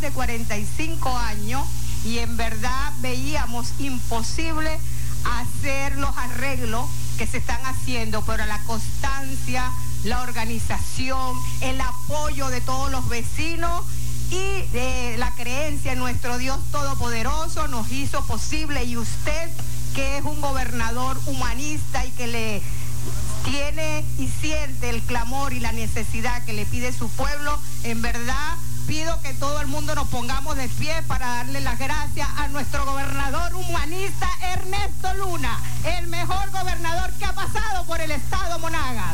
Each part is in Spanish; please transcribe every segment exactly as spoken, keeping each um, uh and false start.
de cuarenta y cinco años y en verdad veíamos imposible hacer los arreglos que se están haciendo, pero la constancia, la organización, el apoyo de todos los vecinos y eh, la creencia en nuestro Dios Todopoderoso nos hizo posible. Y usted, que es un gobernador humanista y que le tiene y siente el clamor y la necesidad que le pide su pueblo, en verdad pido que todo el mundo nos pongamos de pie para darle las gracias a nuestro gobernador humanista Ernesto Luna, el mejor gobernador que ha pasado por el estado Monagas.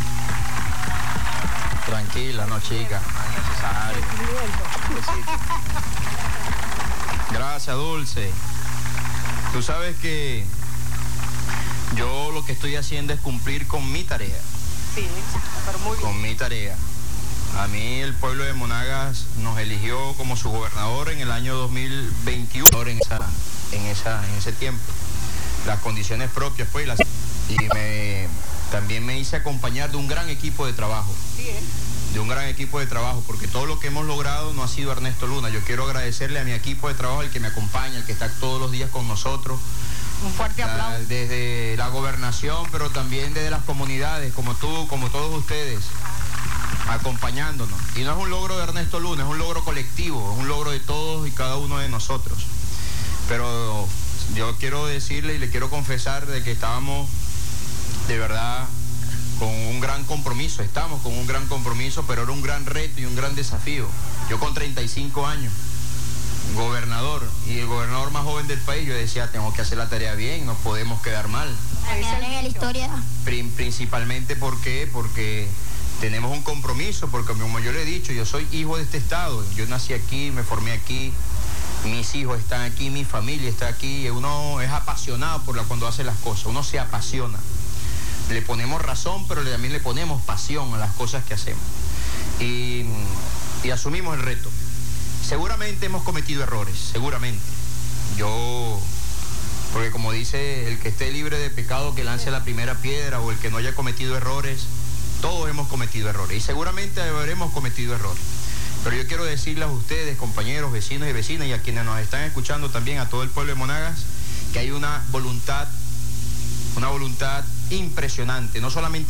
Tranquila, no chica, no es necesario. Gracias, Dulce. Tú sabes que yo lo que estoy haciendo es cumplir con mi tarea. Sí, pero muy bien. Con mi tarea. A mí el pueblo de Monagas nos eligió como su gobernador en el año dos mil veintiuno, en, esa, en, esa, en ese tiempo. Las condiciones propias, pues, las, y me, también me hice acompañar de un gran equipo de trabajo. Sí, ¿eh? De un gran equipo de trabajo, porque todo lo que hemos logrado no ha sido Ernesto Luna. Yo quiero agradecerle a mi equipo de trabajo, el que me acompaña, el que está todos los días con nosotros. Un fuerte aplauso. Desde la gobernación, pero también desde las comunidades, como tú, como todos ustedes, acompañándonos. Y no es un logro de Ernesto Luna, es un logro colectivo, es un logro de todos y cada uno de nosotros. Pero yo quiero decirle y le quiero confesar de que estábamos de verdad con un gran compromiso, estamos con un gran compromiso, pero era un gran reto y un gran desafío. Yo con treinta y cinco años, gobernador, y el gobernador más joven del país, yo decía, tengo que hacer la tarea bien, no podemos quedar mal. Para quedar en la historia. Principalmente, ¿por qué? Porque tenemos un compromiso, porque como yo le he dicho, yo soy hijo de este estado, yo nací aquí, me formé aquí, mis hijos están aquí, mi familia está aquí, y uno es apasionado por la, cuando hace las cosas, uno se apasiona. Le ponemos razón, pero también le ponemos pasión a las cosas que hacemos. Y, y asumimos el reto. Seguramente hemos cometido errores, seguramente. Yo, porque como dice, el que esté libre de pecado que lance la primera piedra, o el que no haya cometido errores, todos hemos cometido errores. Y seguramente habremos cometido errores. Pero yo quiero decirles a ustedes, compañeros, vecinos y vecinas, y a quienes nos están escuchando también, a todo el pueblo de Monagas, que hay una voluntad, una voluntad impresionante, no solamente